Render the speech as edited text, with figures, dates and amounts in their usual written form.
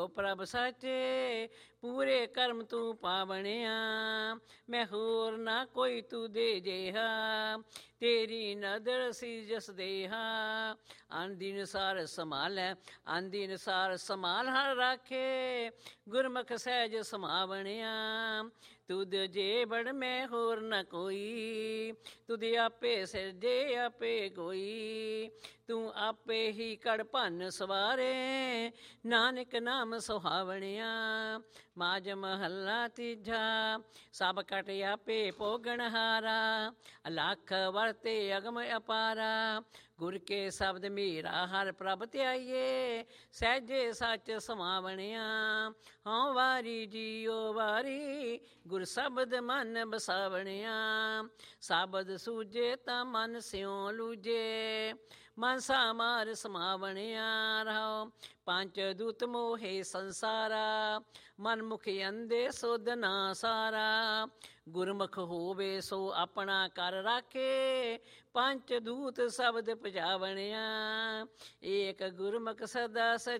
ਜਿਉ ਪ੍ਰਭ ਸਾਚੇ, ਪੂਰੇ ਕਰਮ ਤੂੰ ਪਾਵਣਿਆ। ਮੈਂ ਹੋਰ ਨਾ ਕੋਈ ਤੂੰ ਦੇ ਜਿਹਾ, ਤੇਰੀ ਨਦਰ ਸੀ ਜਸ ਦੇਹਾ। ਆਂਦੀ ਨਸਾਰ ਸੰਭਾਲੈ, ਆਂਦੀ ਨਸਾਰ ਸੰਭਾਲ ਹਰ ਰਾਖੇ, ਗੁਰਮੁਖ ਸਹਿਜ ਸਮਾਵਣਿਆ। ਤੁਧ ਜੇ ਬੜ ਮੈਂ ਹੋਰ ਨ ਕੋਈ, ਤੁਧ ਆਪੇ ਸਿਰਜੇ ਆਪੇ ਕੋਈ। ਤੂੰ ਆਪੇ ਹੀ ਕੜ ਭੰਨ ਸਵਾਰੇ, ਨਾਨਕ ਨਾਮ ਸੁਹਾਵਣਿਆ। ਮਾਝ ਮਹੱਲਾ ਤੀਜਾ। ਸਭ ਕਟ ਆਪੇ ਭੋਗਣਹਾਰਾ, ਅਲਖ ਵਰਤੇ ਅਗਮ ਅਪਾਰਾ। ਗੁਰ ਕੇ ਸ਼ਬਦ ਮੇਰਾ ਹਰ ਪ੍ਰਭ ਧਿਆਈਏ, ਸਹਿਜੇ ਸੱਚ ਸਮਾਵਣਿਆ। ਹਉ ਵਾਰੀ ਜੀਉ ਵਾਰੀ, ਗੁਰ ਸ਼ਬਦ ਮਨ ਬਸਾਵਣਿਆ। ਸ਼ਬਦ ਸੂਝੇ ਤਾਂ ਮਨ ਸਿਉ ਲੂਝੇ, ਮਨ ਸਾ ਮਾਰ ਸਮਾਵਣਿਆ। ਰਹਾਉ ਪੰਚ ਦੂਤ ਮੋਹੇ ਸੰਸਾਰਾ, ਮਨ ਮੁਖ ਅੰਧੇ ਸੁਧ ਨਾ ਸਾਰਾ। ਗੁਰਮੁਖ ਹੋਵੇ ਸੋ ਆਪਣਾ ਕਰ ਰਾਖੇ, ਪੰਚ ਦੂਤ ਸ਼ਬਦ ਪਜਾਵਣਿਆ। ਏਕ ਗੁਰਮੁਖ ਸਦਾ ਸਚ